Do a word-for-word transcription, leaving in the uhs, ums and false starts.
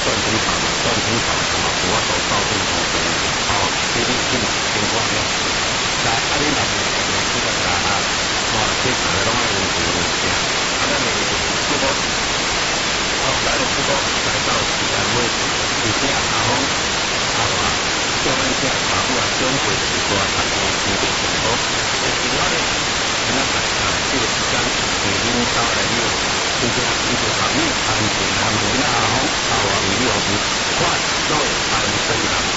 断层场、断层场什么，我手造动头的哦，这个这个